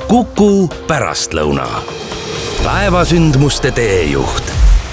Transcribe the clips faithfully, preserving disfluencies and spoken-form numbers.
Kuku pärastlõuna. Päevasündmuste teejuht.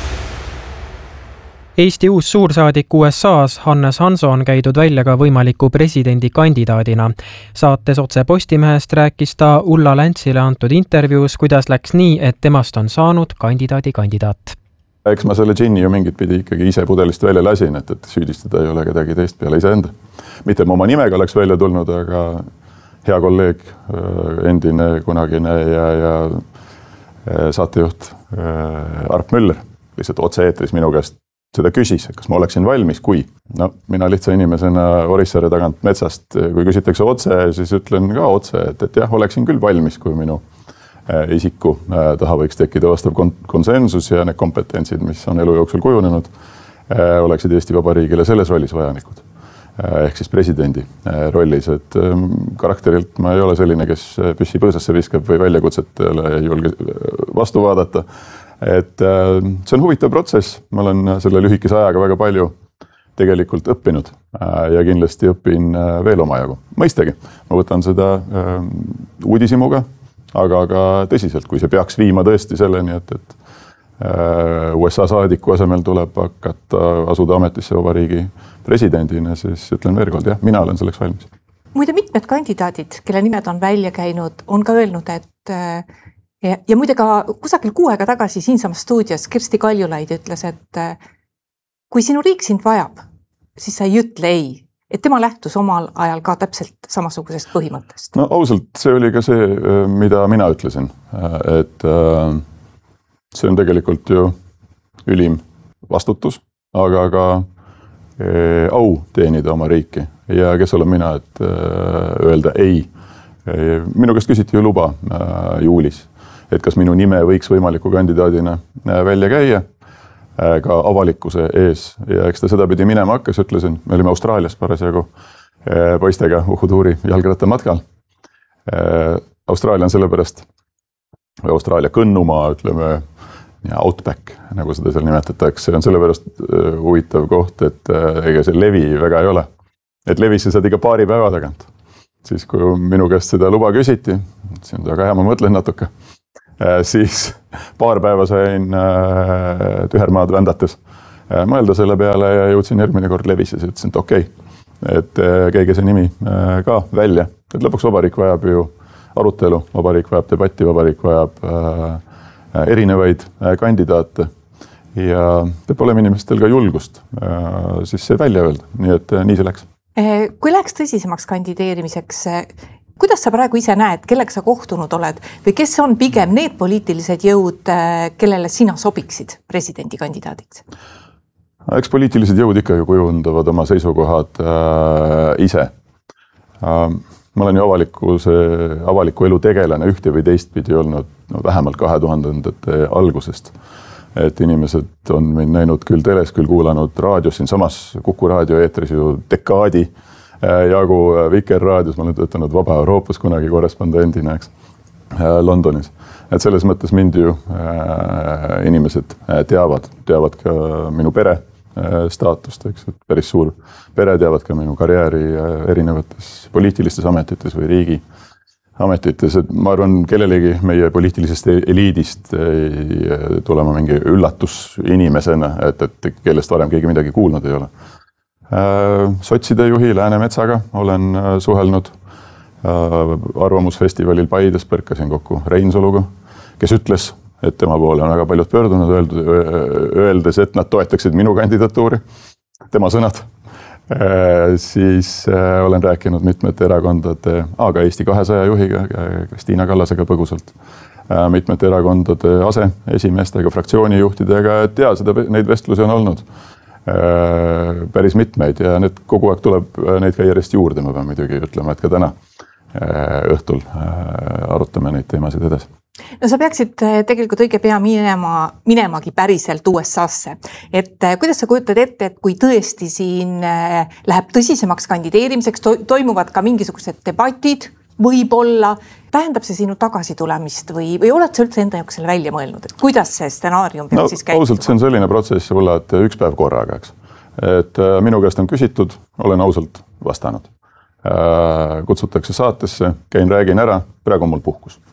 Eesti uus suursaadik U S A-s Hannes Hanso on käidud välja ka võimaliku presidendikandidaadina. Saates Otse Postimehest rääkis ta Ulla Läntsile antud intervjuus, kuidas läks nii, et temast on saanud kandidaadi kandidaat. Eks ma selle džinni ju mingit pidi ikkagi ise pudelist välja lasin, et, et süüdistada ei ole kedagi teist peale iseenda. Mitte ma oma nimega oleks välja tulnud, aga hea kolleeg, endine kunagine ja, ja saatejuht Arp Müller lihtsalt otse eetris minu käest seda küsis, kas ma oleksin valmis, kui. No, mina lihtsa inimesena Orissaare tagant metsast, kui küsitakse otse, siis ütlen ka otse, et, et jah, oleksin küll valmis, kui minu isiku taha võiks tekkida vastav konsensus ja need kompetentsid, mis on elu jooksul kujunenud, oleksid Eesti Vabariigile selles rollis vajanikud. Ehk siis presidendi rollis, et karakterilt ma ei ole selline, kes püssi põõsasse viskab või väljakutsetele ei julge vastu vaadata. Et see on huvitav protsess, ma olen selle lühikese ajaga väga palju tegelikult õppinud ja kindlasti õpin veel omajagu. Mõistagi, ma võtan seda uudisimuga, aga ka tõsiselt, kui see peaks viima tõesti selleni, et, et U S A saadiku asemel tuleb hakata asuda ametisse vabariigi presidendina, siis ütlen veel kord, jah, mina olen selleks valmis. Muide mitmed kandidaadid, kelle nimed on välja käinud, on ka öelnud, et ja, ja muide ka kusagil kuu aega tagasi siinsamas stuudios Kirsti Kaljulaid ütles, et kui sinu riik sind vajab, siis sa ei ütle ei. Et tema lähtus omal ajal ka täpselt samasugusest põhimõttest. No ausalt, see oli ka see, mida mina ütlesin, et see on tegelikult ju ülim vastutus, aga ka au teenida oma riiki ja kes olen mina, et öelda ei. Minu käest küsiti ju luba juulis, et kas minu nime võiks võimaliku kandidaadina välja käia ka avalikkuse ees ja eks ta seda pidi minema hakkas, ütlesin, me olime Austraalias parasjagu poistega Uhutuuri jalgratta matkal. Austraalia on sellepärast, või Austraalia kõnnumaa, ütleme, ja Outback, nagu seda seal nimetatakse, on sellepärast huvitav koht, et ega see levi väga ei ole. Et levisse saad iga paari päeva tagant. Siis kui minu käest seda luba küsiti, see on väga hea, ma mõtlen natuke, siis paar päeva sain tühermaad vändates mõelda selle peale ja jõudsin järgmine kord levisse, siis ütlesin, et okei, okay, et käige see nimi ka välja. Et lõpuks vabariik vajab ju arutelu, vabariik vajab debatti, vabariik vajab erinevaid kandidaate ja peab olema inimestel ka julgust siis see välja öelda, nii et nii see läks. Kui läks tõsisemaks kandideerimiseks, kuidas sa praegu ise näed, kellega sa kohtunud oled või kes on pigem need poliitilised jõud, kellele sina sobiksid presidendi kandidaadiks? Eks poliitilised jõud ikka ju kujundavad oma seisukohad äh, ise. Äh, ma olen ju avalikkuse, avaliku elu tegelane ühte või teistpidi olnud no, vähemalt kahe tuhandendate algusest. Et inimesed on mind näinud küll teles, küll kuulanud raadios, siin samas Kuku raadio eetris ju dekaadi jagu Vikerraadios, ma olen töötanud Vaba Euroopas kunagi korrespondendina, eks, Londonis. Et selles mõttes mind ju äh, inimesed teavad, teavad ka minu pere äh, staatust, eks, et päris suur pere teavad ka minu karjääri erinevates poliitilistes ametites või riigi ametites, et ma arvan, kellelegi meie poliitilisest eliidist ei tulema mingi üllatus inimesena, et, et kellest varem keegi midagi kuulnud ei ole. Sotside juhi Läänemetsaga olen suhelnud, arvamusfestivalil Paides põrkasin kokku Reinsaluga, kes ütles, et tema poole on väga paljud pöördunud, öeldes, et nad toetaksid minu kandidatuuri, tema sõnad. Siis olen rääkinud mitmete erakondade, aga Eesti kahesaja juhiga, Kristiina Kallasega põgusalt, mitmete erakondade ase esimeestega, fraktsioonijuhtidega, et ja, seda, neid vestlusi on olnud päris mitmeid ja nüüd kogu aeg tuleb neid ka järjest juurde, ma pean muidugi ütlema, et ka täna õhtul arutame neid teemasid edasi. No sa peaksid tegelikult õige pea minema, minemagi päriselt U S A-sse. Et kuidas sa kujutad ette, et kui tõesti siin läheb tõsisemaks kandideerimiseks, toimuvad ka mingisugused debatid, võib-olla, tähendab see sinu tagasitulemist või, või oled sa üldse enda jaoks selle välja mõelnud, et kuidas see stsenaarium peab no, siis käituma? Ausalt, see on selline protsess, Ulla, et üks päev korraga, eks. Et minu käest on küsitud, olen ausalt vastanud. Kutsutakse saatesse, käin, räägin ära, praegu on mul puhkus.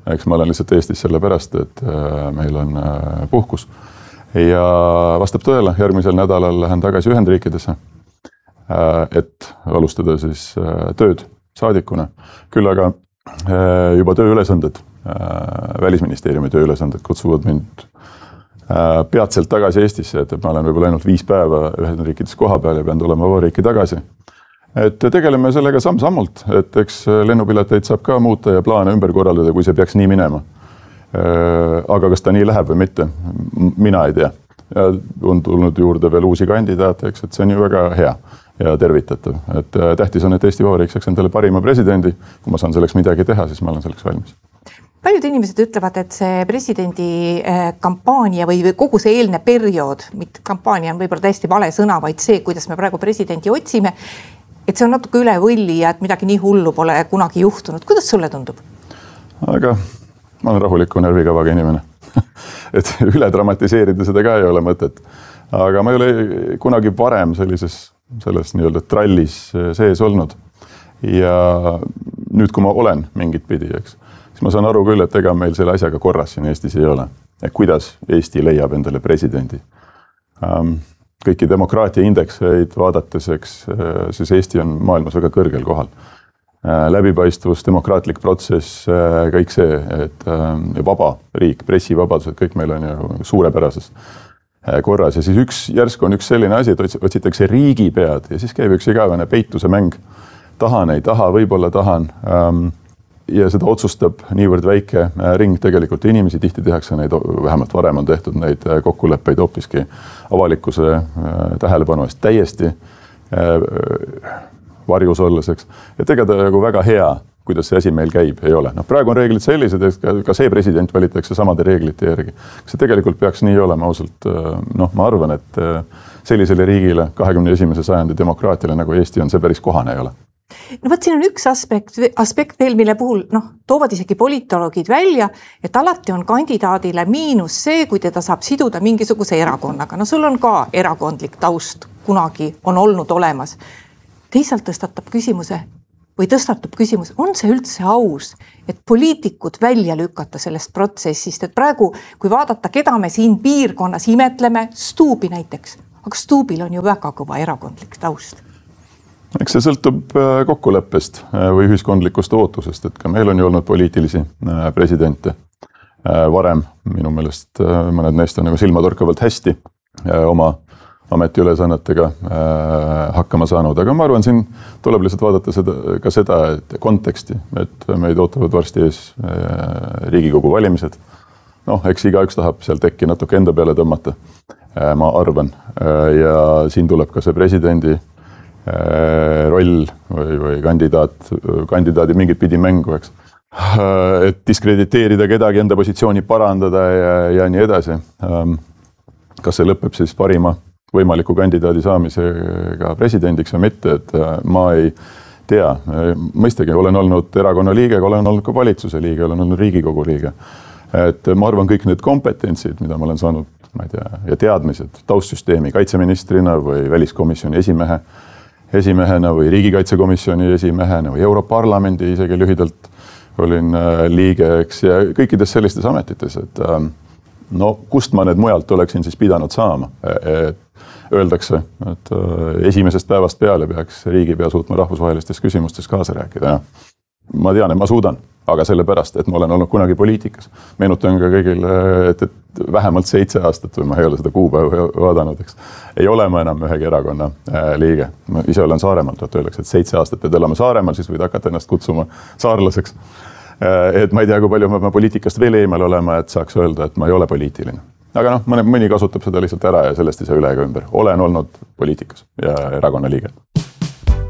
eks ma olen lihtsalt Eestis sellepärast, et meil on puhkus. Ja vastab tõele, järgmisel nädalal lähen tagasi Ühendriikidesse, et alustada siis tööd saadikuna. Küll aga juba tööülesanded, välisministeeriumi tööülesanded kutsuvad mind peatselt tagasi Eestisse, et ma olen võib-olla ainult viis päeva Ühendriikides koha peal ja pean tulema vabariiki tagasi. Et tegeleme sellega samm-sammult, et eks lennupileteid saab ka muuta ja plaane ümber korraldada, kui see peaks nii minema. Aga kas ta nii läheb või mitte, mina ei tea. Ja on tulnud juurde veel uusi kandidaate, eks, et see on ju väga hea ja tervitatav. Et tähtis on, et Eesti Vabariik saaks endale parima presidendi. Kui ma saan selleks midagi teha, siis ma olen selleks valmis. Paljud inimesed ütlevad, et see presidendi kampaania või kogu see eelne periood, mitte kampaania on võib-olla täiesti vale sõna, vaid see, kuidas me praegu presidenti otsime, et see on natuke üle võlli ja et midagi nii hullu pole kunagi juhtunud. Kuidas sulle tundub? Aga ma olen rahuliku närvikavaga inimene. Et üle dramatiseerida seda ka ei ole mõtet. Aga ma ei ole kunagi varem sellises, selles nii-öelda trallis sees olnud. Ja nüüd, kui ma olen mingit pidi, eks, siis ma saan aru küll, et ega meil selle asjaga korras siin Eestis ei ole. Et kuidas Eesti leiab endale presidendi. Kõiki demokraatia indekseid vaadates, eks, siis Eesti on maailmas väga kõrgel kohal. Läbipaistvus, demokraatlik protsess, kõik see, et vaba riik, pressivabadused, kõik meil on ju suurepärases korras. Ja siis üks järsk on üks selline asi, et otsitakse riigi pead ja siis käib üks igavene peituse mäng. Tahan, ei taha, võib-olla tahan. Ja seda otsustab niivõrd väike ring tegelikult inimesi, tihti tehakse neid, vähemalt varem on tehtud neid kokkuleppeid hoopiski avalikkuse tähelepanu eest täiesti varjus olles, et ega ta nagu väga hea, kuidas see asi meil käib, ei ole. No, praegu on reeglid sellised, et ka see president valitakse samade reeglite järgi. See tegelikult peaks nii olema ausalt, noh, ma arvan, et sellisele riigile kahekümne esimese sajandi demokraatiale nagu Eesti on, see päris kohane ei ole. No võt, siin on üks aspekt, aspekt veel, mille puhul noh, toovad isegi politoloogid välja, et alati on kandidaadile miinus see, kui teda saab siduda mingisuguse erakonnaga. No sul on ka erakondlik taust kunagi on olnud olemas. Teisalt tõstatab küsimuse või tõstatub küsimus, on see üldse aus, et poliitikud välja lükata sellest protsessist, et praegu, kui vaadata, keda me siin piirkonnas imetleme, Stuubi näiteks, aga Stuubil on ju väga kõva erakondlik taust. Eks see sõltub kokkuleppest või ühiskondlikust ootusest, et ka meil on ju olnud poliitilisi presidente varem, minu meelest mõned neist on nagu silmatorkavalt hästi oma ametiülesannetega hakkama saanud, aga ma arvan, siin tuleb lihtsalt vaadata seda, ka seda et konteksti, et meid ootavad varsti ees Riigikogu valimised. Noh, eks igaüks tahab seal tekki natuke enda peale tõmmata, ma arvan, ja siin tuleb ka see presidendi roll või, või kandidaat, kandidaadi mingit pidi mängu, eks. Et diskrediteerida kedagi, enda positsiooni parandada ja, ja nii edasi. Kas see lõpeb siis parima võimaliku kandidaadi saamisega presidendiks või mitte, et ma ei tea. Mõistagi olen olnud erakonna liige, olen olnud ka valitsuse liige, olen olnud Riigikogu liige. Et ma arvan, kõik need kompetentsid, mida ma olen saanud, ma ei tea, ja teadmised taustsüsteemi kaitseministrina või väliskomisjoni esimehe, esimehena või riigikaitsekomisjoni esimehena või Europarlamendi isegi lühidalt olin liige, eks, ja kõikides sellistes ametites, et no kust ma need mujalt oleksin siis pidanud saama. Et öeldakse, et esimesest päevast peale peaks riigipea suutma rahvusvahelistes küsimustes kaasa rääkida. Ma tean, et ma suudan, aga sellepärast, et ma olen olnud kunagi poliitikas. Meenutan ka kõigile, et, et vähemalt seitse aastat või ma ei ole seda kuupäeva vaadanud, eks. Ei ole ma enam ühegi erakonna liige. Ma ise olen Saaremaal, tuhat öeldakse, et seitse aastat pead elama Saaremaal, siis võid hakata ennast kutsuma saarlaseks. Et ma ei tea, kui palju ma poliitikast veel eemal olema, et saaks öelda, et ma ei ole poliitiline. Aga noh, mõni kasutab seda lihtsalt ära ja sellest ei saa üle ega ümber. Olen olnud poliitikas ja erakonna liige.